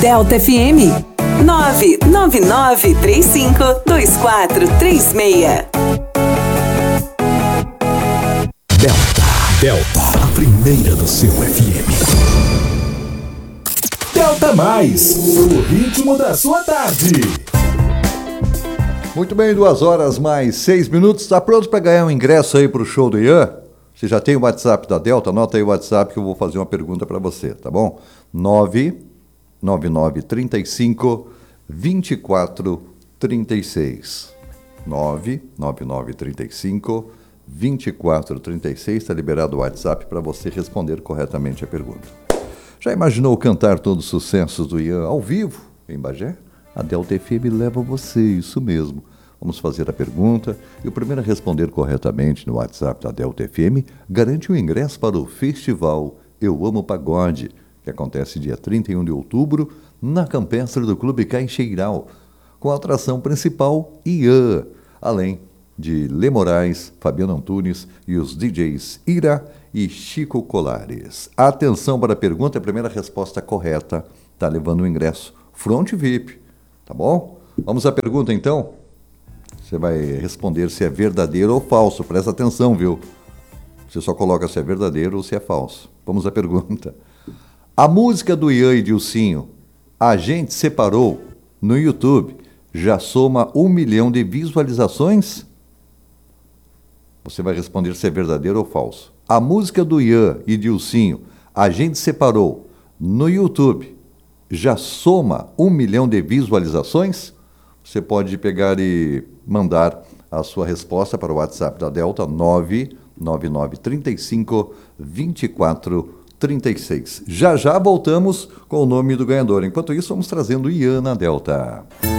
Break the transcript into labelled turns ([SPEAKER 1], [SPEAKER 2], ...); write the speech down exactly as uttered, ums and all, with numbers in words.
[SPEAKER 1] Delta F M nove nove nove três cinco dois quatro três seis.
[SPEAKER 2] Delta, Delta, a primeira do seu F M. Delta Mais, o ritmo da sua tarde.
[SPEAKER 3] Muito bem, duas horas mais seis minutos. Está pronto para ganhar um ingresso aí para o show do Ian? Você já tem o WhatsApp da Delta? Anota aí o WhatsApp que eu vou fazer uma pergunta para você, tá bom? nove nove nove três cinco dois quatro três seis. nove nove nove três cinco dois quatro três seis. Está liberado o WhatsApp para você responder corretamente a pergunta. Já imaginou cantar todos os sucessos do Ian ao vivo em Bagé? A Delta F M leva você, isso mesmo. Vamos fazer a pergunta e o primeiro a responder corretamente no WhatsApp da Delta F M garante o ingresso para o festival Eu Amo Pagode, que acontece dia trinta e um de outubro na Campestre do Clube Caixeiral, com a atração principal Ian, além de Lê Moraes, Fabiano Antunes e os D Js Ira e Chico Colares. Atenção para a pergunta, a primeira resposta correta está levando o ingresso Front V I P, tá bom? Vamos à pergunta então? Você vai responder se é verdadeiro ou falso, presta atenção, viu? Você só coloca se é verdadeiro ou se é falso. Vamos à pergunta. A música do Ian e Dilcinho, A Gente Separou, no YouTube, já soma um milhão de visualizações? Você vai responder se é verdadeiro ou falso. A música do Ian e Dilcinho, A Gente Separou, no YouTube, já soma um milhão de visualizações? Você pode pegar e mandar a sua resposta para o WhatsApp da Delta, nove nove nove três cinco dois quatro três seis. Já já voltamos com o nome do ganhador. Enquanto isso, vamos trazendo o Ian na Delta.